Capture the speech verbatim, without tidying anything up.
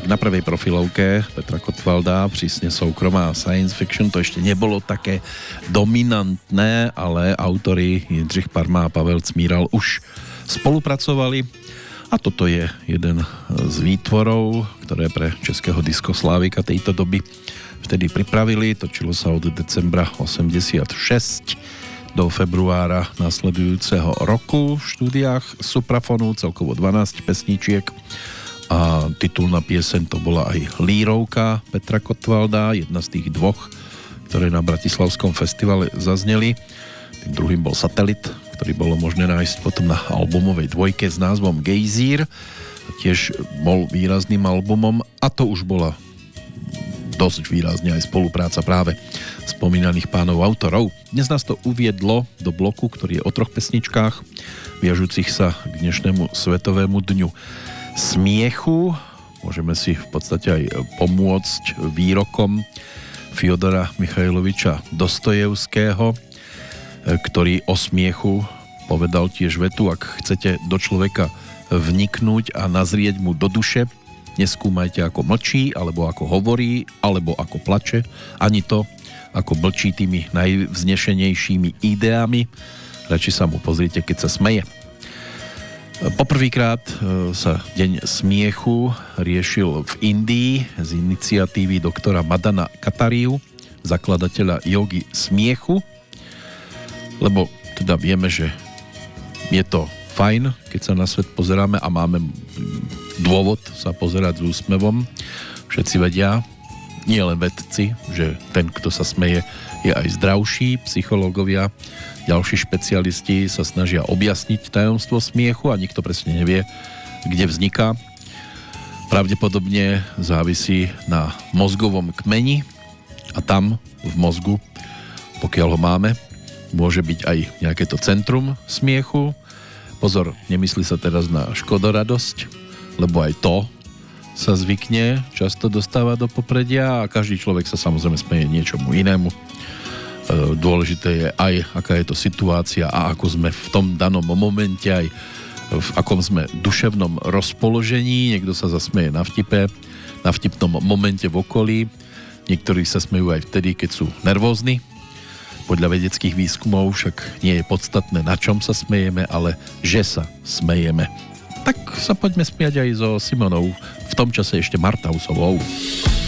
Na prvej profilovke Petra Kotwalda, prísne soukromá science fiction, to ešte nebolo také dominantné, ale autori Jindřich Parma a Pavel Cmíral už spolupracovali a toto je jeden z výtvorov, ktoré pre českého diskoslávika tejto doby vtedy pripravili. Točilo sa od decembra osemdesiatšesť do februára nasledujúceho roku v štúdiách Suprafonu, celkovo dvanásť pesničiek a titulná pieseň to bola aj Lírovka Petra Kotwalda, jedna z tých dvoch, ktoré na Bratislavskom festivale zazneli. Tým druhým bol Satelit, ktorý bolo možné nájsť potom na albumovej dvojke s názvom Gejzír. Tiež bol výrazným albumom a to už bola dosť výrazne aj spolupráca práve spomínaných pánov autorov. Dnes nás to uviedlo do bloku, ktorý je o troch pesničkách, viažúcich sa k dnešnému Svetovému dňu smiechu. Môžeme si v podstate aj pomôcť výrokom Fyodora Michajloviča Dostojevského, ktorý o smiechu povedal tiež vetu: ak chcete do človeka vniknúť a nazrieť mu do duše, neskúmajte, ako mlčí, alebo ako hovorí, alebo ako plače, ani to, ako blčí tými najvznešenejšími ideami. Radši sa mu pozrite, keď sa smeje. Poprvýkrát sa Deň smiechu riešil v Indii z iniciatívy doktora Madana Katariu, zakladateľa jogy smiechu, lebo teda vieme, že je to fajn, keď sa na svet pozeráme a máme dôvod sa pozerať s úsmevom. Všetci vedia, nie len vedci, že ten, kto sa smeje, je aj zdravší. Psychológovia, ďalší špecialisti sa snažia objasniť tajomstvo smiechu a nikto presne nevie, kde vzniká. Pravdepodobne závisí na mozgovom kmeni a tam v mozgu, pokiaľ ho máme, môže byť aj nejaké to centrum smiechu. Pozor, nemyslí sa teraz na škodoradosť, lebo aj to sa zvykne často dostáva do popredia a každý človek sa samozrejme smeje niečomu inému. E, dôležité je aj, aká je to situácia a ako sme v tom danom momente, aj v akom sme duševnom rozpoložení. Niekto sa zasmeje na vtipe, na vtipnom momente v okolí. Niektorí sa smejú aj vtedy, keď sú nervózni. Podľa vedeckých výskumov však nie je podstatné, na čom sa smejeme, ale že sa smejeme. Tak sa poďme smiať aj so Simonou, v tom čase ešte Martausovou.